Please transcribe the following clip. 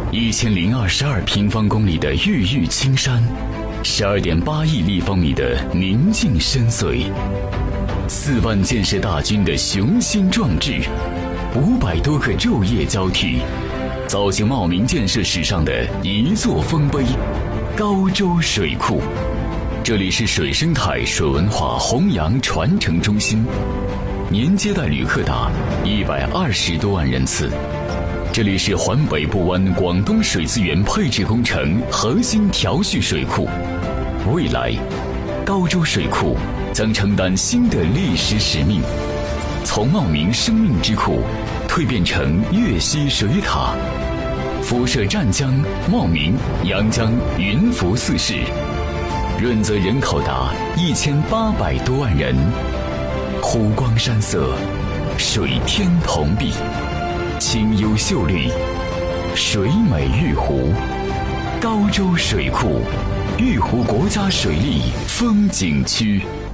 1022平方公里的郁郁青山，12.8亿立方米的宁静深邃，4万建设大军的雄心壮志，500多个昼夜交替，造就茂名建设史上的一座丰碑——高州水库。这里是水生态、水文化弘扬传承中心，年接待旅客达120多万人次。这里是环北部湾广东水资源配置工程核心调蓄水库，未来高州水库将承担新的历史使命，从茂名生命之库蜕变成粤西水塔，辐射湛江、茂名、阳江、云浮4市，润泽人口达1800多万人，湖光山色，水天同碧，清幽秀丽，水美玉湖。高州水库，玉湖国家水利风景区。